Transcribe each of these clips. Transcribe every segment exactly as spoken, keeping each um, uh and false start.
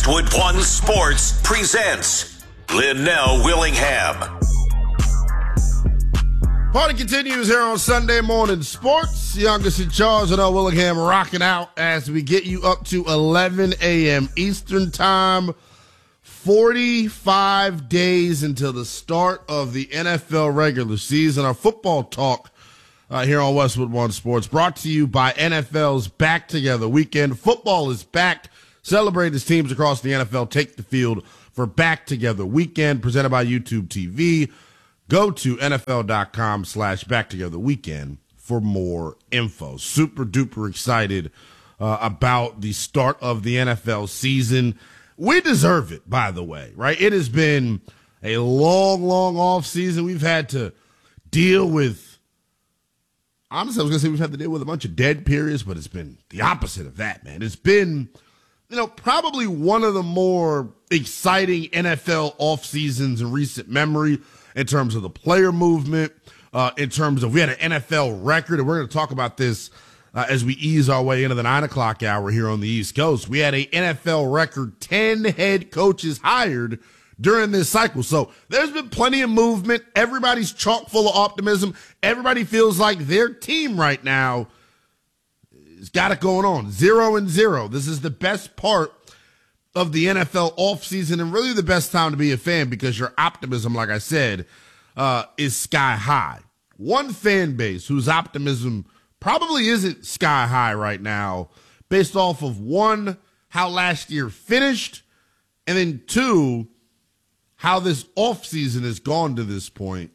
Westwood One Sports presents Linnell Willingham. Party continues here on Sunday Morning Sports. Youngest in charge, Linnell Willingham, rocking out as we get you up to eleven a.m. Eastern Time. forty-five days until the start of the N F L regular season. Our football talk uh, here on Westwood One Sports brought to you by N F L's Back Together Weekend. Football is back. Celebrate as teams across the N F L take the field for Back Together Weekend, presented by YouTube T V. Go to nfl.com slash Back Together Weekend for more info. Super duper excited uh, about the start of the N F L season. We deserve it, by the way, right? It has been a long, long off season. We've had to deal with, honestly, I was going to say we've had to deal with a bunch of dead periods, but it's been the opposite of that, man. It's been, you know, probably one of the more exciting N F L off seasons in recent memory in terms of the player movement, uh, in terms of we had an N F L record, and we're going to talk about this uh, as we ease our way into the nine o'clock hour here on the East Coast. We had a N F L record ten head coaches hired during this cycle. So there's been plenty of movement. Everybody's chock full of optimism. Everybody feels like their team right now has got it going on. Zero and zero. This is the best part of the N F L offseason and really the best time to be a fan because your optimism, like I said, uh, is sky high. One fan base whose optimism probably isn't sky high right now based off of, one, how last year finished, and then two, how this offseason has gone to this point.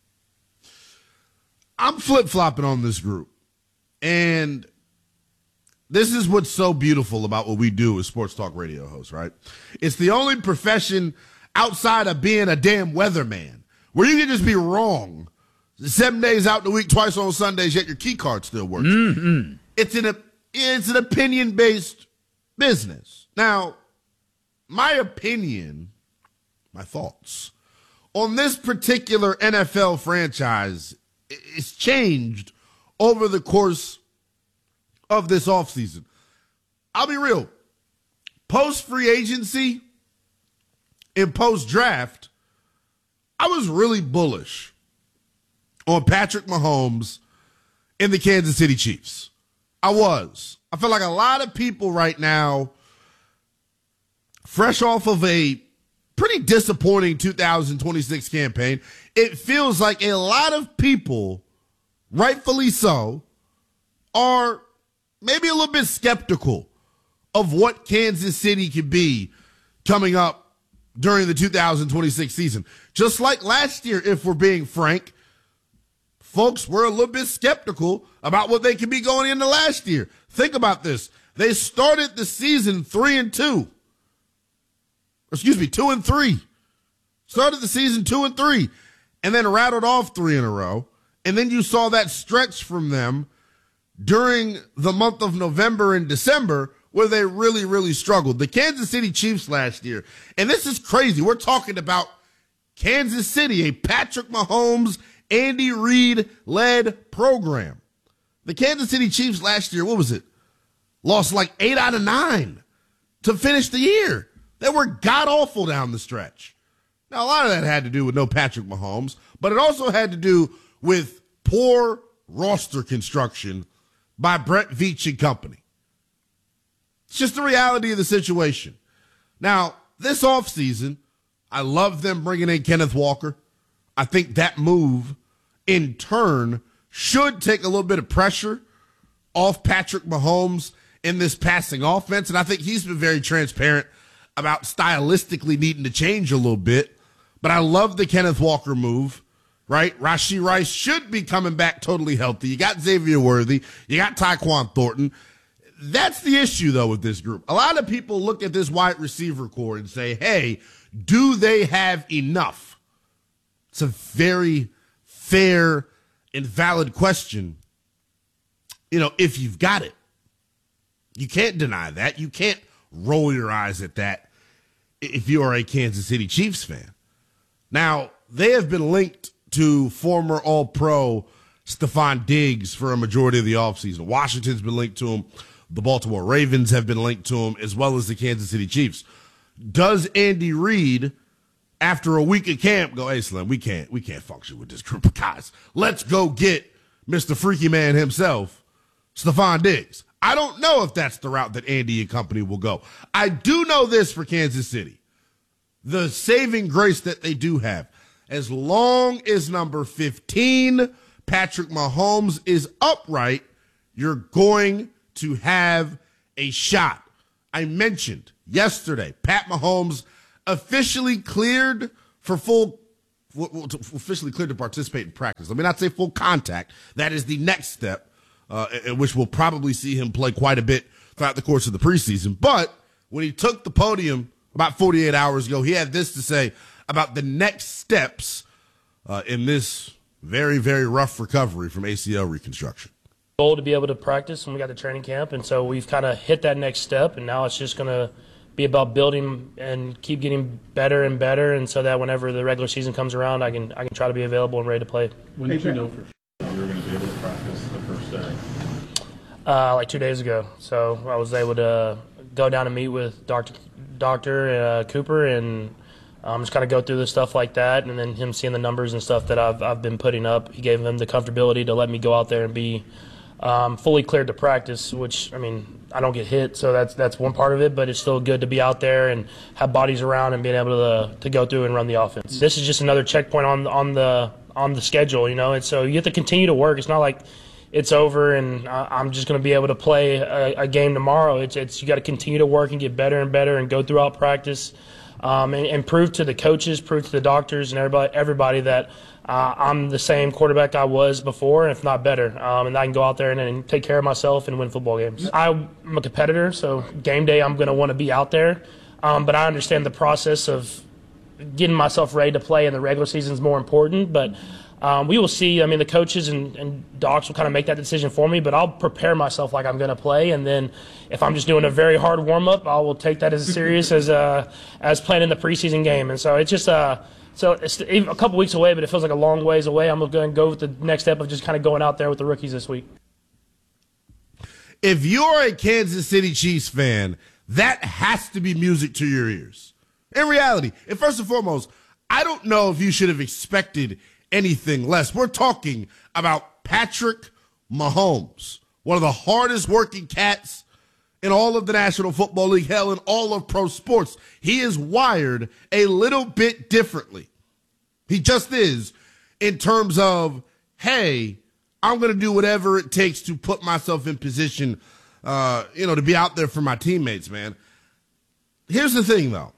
I'm flip-flopping on this group, and this is what's so beautiful about what we do as sports talk radio hosts, right? It's the only profession outside of being a damn weatherman where you can just be wrong seven days out the week, twice on Sundays, yet your key card still works. Mm-hmm. It's an it's an opinion-based business. Now, my opinion, my thoughts on this particular N F L franchise is changed over the course of this offseason. I'll be real. Post-free agency and post-draft, I was really bullish on Patrick Mahomes and the Kansas City Chiefs. I was. I feel like a lot of people right now, fresh off of a pretty disappointing two thousand twenty-six campaign, it feels like a lot of people, rightfully so, are maybe a little bit skeptical of what Kansas City could be coming up during the two thousand twenty-six season. Just like last year, if we're being frank, folks were a little bit skeptical about what they could be going into last year. Think about this. They started the season three and two. Excuse me, two and three. Started the season two and three, and then rattled off three in a row. And then you saw that stretch from them during the month of November and December where they really, really struggled. The Kansas City Chiefs last year, and this is crazy. We're talking about Kansas City, a Patrick Mahomes, Andy Reid-led program. The Kansas City Chiefs last year, what was it? Lost like eight out of nine to finish the year. They were god-awful down the stretch. Now, a lot of that had to do with no Patrick Mahomes, but it also had to do with poor roster construction by Brett Veach and company. It's just the reality of the situation. Now, this offseason, I love them bringing in Kenneth Walker. I think that move, in turn, should take a little bit of pressure off Patrick Mahomes in this passing offense, and I think he's been very transparent about stylistically needing to change a little bit. But I love the Kenneth Walker move, right? Rashee Rice should be coming back totally healthy. You got Xavier Worthy. You got Tyquan Thornton. That's the issue, though, with this group. A lot of people look at this wide receiver core and say, hey, do they have enough? It's a very fair and valid question. You know, if you've got it. You can't deny that. You can't roll your eyes at that if you are a Kansas City Chiefs fan. Now, they have been linked to former All-Pro Stephon Diggs for a majority of the offseason. Washington's been linked to him. The Baltimore Ravens have been linked to him, as well as the Kansas City Chiefs. does Andy Reid, after a week of camp, go, hey, Slim, we can't, we can't function with this group of guys. Let's go get Mister Freaky Man himself, Stephon Diggs. I don't know if that's the route that Andy and company will go. I do know this for Kansas City. The saving grace that they do have, as long as number fifteen, Patrick Mahomes, is upright, you're going to have a shot. I mentioned yesterday, Pat Mahomes officially cleared for full, officially cleared to participate in practice. Let me not say full contact. That is the next step, uh, in which we'll probably see him play quite a bit throughout the course of the preseason. But when he took the podium about forty-eight hours ago, he had this to say about the next steps uh, in this very, very rough recovery from A C L reconstruction. Goal to be able to practice when we got to training camp, and so we've kind of hit that next step, and now it's just going to be about building and keep getting better and better, and so that whenever the regular season comes around, I can I can try to be available and ready to play. When did you know for sure you were going to be able to practice the first day? Uh, like two days ago. So I was able to go down and meet with Doctor Doctor uh, Cooper and um, just kind of go through the stuff like that, and then him seeing the numbers and stuff that I've I've been putting up. He gave him the comfortability to let me go out there and be um, fully cleared to practice, which, I mean, I don't get hit, so that's that's one part of it, but it's still good to be out there and have bodies around and being able to to go through and run the offense. This is just another checkpoint on on the on the schedule, you know, and so you have to continue to work. It's not like it's over and I'm just going to be able to play a, a game tomorrow. It's it's you got to continue to work and get better and better and go throughout practice, um, and, and prove to the coaches, prove to the doctors and everybody everybody that uh, I'm the same quarterback I was before, if not better, um, and I can go out there and, and take care of myself and win football games. I'm a competitor, so game day I'm going to want to be out there, um, but I understand the process of getting myself ready to play in the regular season is more important, but Um, we will see. I mean, the coaches and, and docs will kind of make that decision for me, but I'll prepare myself like I'm going to play. And then if I'm just doing a very hard warm-up, I will take that as serious as uh, as playing in the preseason game. And so it's just uh, so it's a couple weeks away, but it feels like a long ways away. I'm going to go with the next step of just kind of going out there with the rookies this week. If you're a Kansas City Chiefs fan, that has to be music to your ears. In reality, and first and foremost, I don't know if you should have expected anything less. We're talking about Patrick Mahomes, one of the hardest working cats in all of the National Football League, hell, in all of pro sports. He is wired a little bit differently. He just is, in terms of, hey, I'm going to do whatever it takes to put myself in position, uh, you know, to be out there for my teammates, man. Here's the thing, though.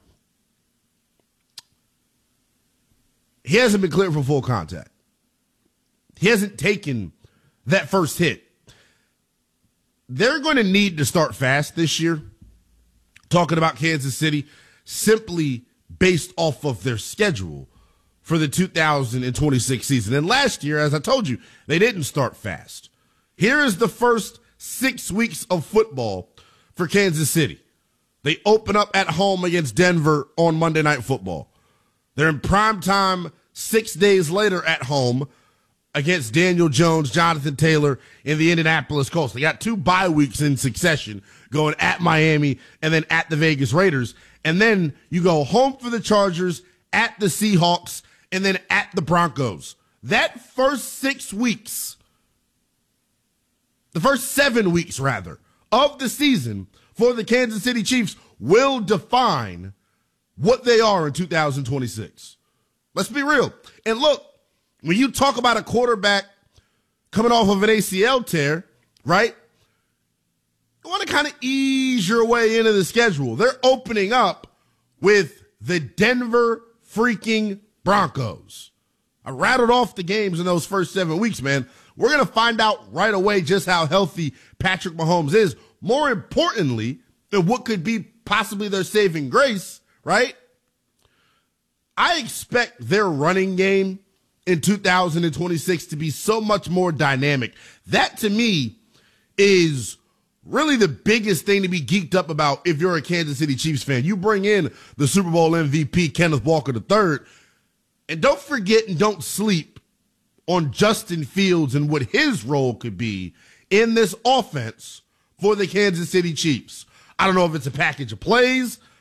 He hasn't been cleared for full contact. He hasn't taken that first hit. They're going to need to start fast this year, talking about Kansas City, simply based off of their schedule for the two thousand twenty-six season. And last year, as I told you, they didn't start fast. Here is the first six weeks of football for Kansas City. They open up at home against Denver on Monday Night Football. They're in prime time six days later at home against Daniel Jones, Jonathan Taylor, and the Indianapolis Colts. They got two bye weeks in succession, going at Miami and then at the Vegas Raiders. And then you go home for the Chargers, at the Seahawks, and then at the Broncos. That first six weeks, the first seven weeks, rather, of the season for the Kansas City Chiefs will define what they are in two thousand twenty-six. Let's be real. And look, when you talk about a quarterback coming off of an A C L tear, right? You want to kind of ease your way into the schedule. They're opening up with the Denver freaking Broncos. I rattled off the games in those first seven weeks, man. We're going to find out right away just how healthy Patrick Mahomes is. More importantly, than what could be possibly their saving grace, right? I expect their running game in two thousand twenty-six to be so much more dynamic. That, to me, is really the biggest thing to be geeked up about if you're a Kansas City Chiefs fan. You bring in the Super Bowl M V P, Kenneth Walker the third, and don't forget and don't sleep on Justin Fields and what his role could be in this offense for the Kansas City Chiefs. I don't know if it's a package of plays.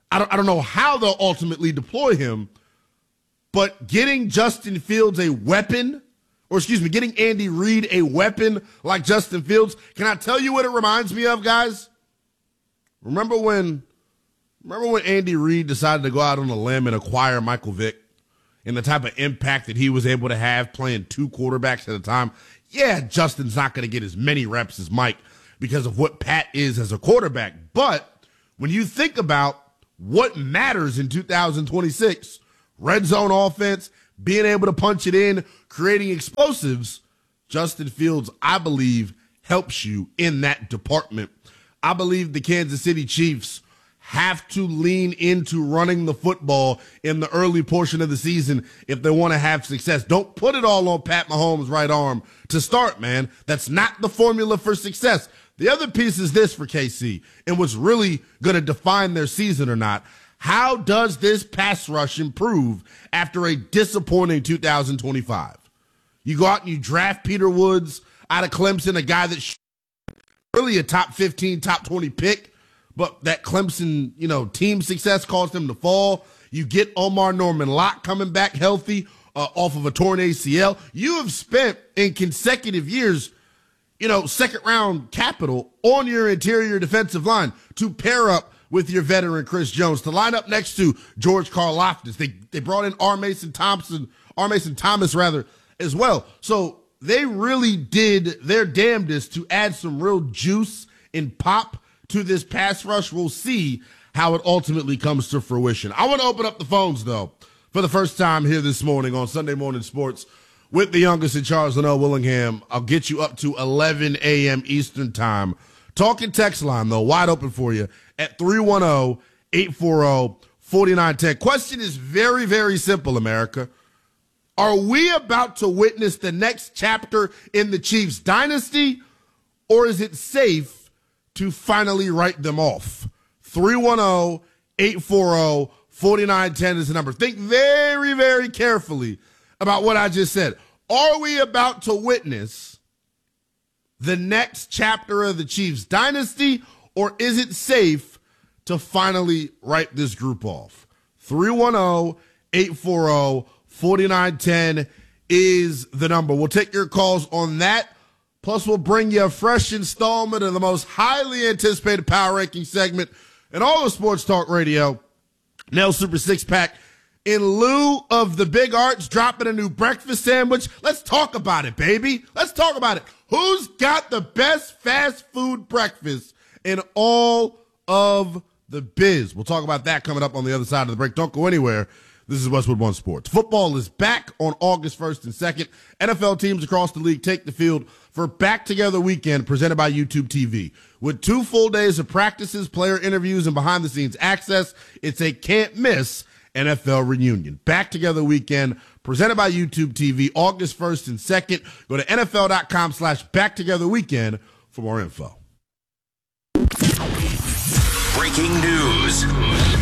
I don't, I don't know how they'll ultimately deploy him, but getting Justin Fields a weapon, or excuse me, getting Andy Reid a weapon like Justin Fields, can I tell you what it reminds me of, guys? Remember when, remember when Andy Reid decided to go out on a limb and acquire Michael Vick and the type of impact that he was able to have playing two quarterbacks at a time? Yeah, Justin's not going to get as many reps as Mike because of what Pat is as a quarterback. But when you think about what matters in two thousand twenty-six, red zone offense, being able to punch it in, creating explosives, Justin Fields, I believe, helps you in that department. I believe the Kansas City Chiefs have to lean into running the football in the early portion of the season if they want to have success. Don't put it all on Pat Mahomes' right arm to start, man. That's not the formula for success. The other piece is this for K C, and what's really going to define their season or not. How does this pass rush improve after a disappointing two thousand twenty-five? You go out and you draft Peter Woods out of Clemson, a guy that's really a top fifteen, top twenty pick, but that Clemson, you know, team success caused him to fall. You get Omar Norman Lott coming back healthy uh, off of a torn A C L. You have spent in consecutive years, you know, second round capital on your interior defensive line to pair up with your veteran Chris Jones, to line up next to George Karlaftis. They they brought in R. Mason Thompson, R. Mason Thomas rather, as well. So they really did their damnedest to add some real juice and pop to this pass rush. We'll see how it ultimately comes to fruition. I want to open up the phones, though, for the first time here this morning on Sunday Morning Sports with the youngest in Charles Linnell Willingham. I'll get you up to eleven a.m. Eastern time. Talking text line, though, wide open for you at three one zero, eight four zero, four nine one zero. Question is very, very simple, America. Are we about to witness the next chapter in the Chiefs dynasty, or is it safe to finally write them off? three one zero, eight four zero, four nine one zero is the number. Think very, very carefully about what I just said. Are we about to witness the next chapter of the Chiefs dynasty, or is it safe to finally write this group off? three one zero, eight four zero, four nine one zero is the number. We'll take your calls on that. Plus, we'll bring you a fresh installment of the most highly anticipated power ranking segment in all of sports talk radio, Nell Super Six Pack. In lieu of the Big Arts dropping a new breakfast sandwich, let's talk about it, baby. Let's talk about it. Who's got the best fast food breakfast in all of the biz? We'll talk about that coming up on the other side of the break. Don't go anywhere. This is Westwood One Sports. Football is back on August first and second. N F L teams across the league take the field for Back Together Weekend presented by YouTube T V. With two full days of practices, player interviews, and behind-the-scenes access, it's a can't-miss N F L reunion. Back Together Weekend presented by YouTube T V, August first and second. Go to nfl.com slash Back Together Weekend for more info. Breaking news.